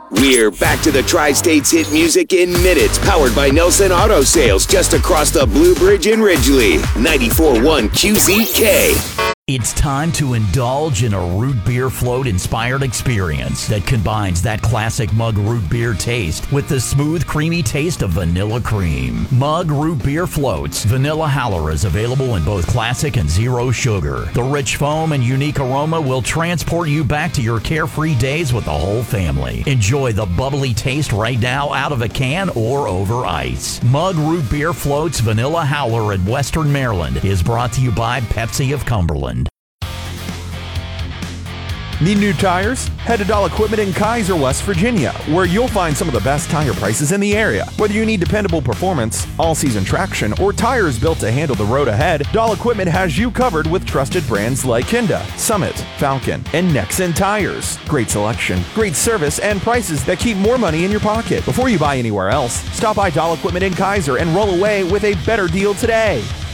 We're back to the Tri-States hit music in minutes, powered by Nelson Auto Sales, just across the Blue Bridge in Ridgely. 94.1 QZK. It's time to indulge in a root beer float inspired experience that combines that classic Mug root beer taste with the smooth, creamy taste of vanilla cream. Mug root beer floats. Vanilla Howler is available in both classic and zero sugar. The rich foam and unique aroma will transport you back to your carefree days with the whole family. Enjoy the bubbly taste right now out of a can or over ice. Mug root beer floats Vanilla Howler in Western Maryland is brought to you by Pepsi of Cumberland. Need new tires? Head to Dahl Equipment in Kaiser, West Virginia, where you'll find some of the best tire prices in the area. Whether you need dependable performance, all-season traction, or tires built to handle the road ahead, Dahl Equipment has you covered with trusted brands like Kinda, Summit, Falcon, and Nexen tires. Great selection, great service, and prices that keep more money in your pocket. Before you buy anywhere else, stop by Dahl Equipment in Kaiser and roll away with a better deal today.